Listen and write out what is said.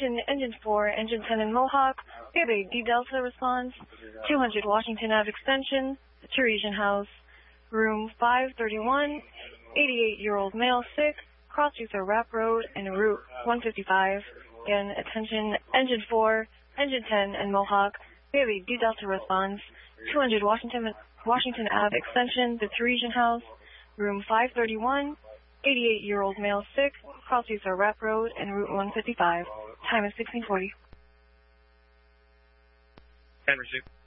Attention Engine 4, Engine 10 in Mohawk. We have a D Delta response. 200 Washington Ave Extension, the Teresian House, room 531. 88-year-old male sick. Cross-user Wrap Road and Route 155. Again, attention Engine 4, Engine 10 in Mohawk. We have a D Delta response. 200 Washington Ave Extension, the Teresian House, room 531. 88-year-old male sick. Cross-user Wrap Road and Route 155. Time is 1640. And receive.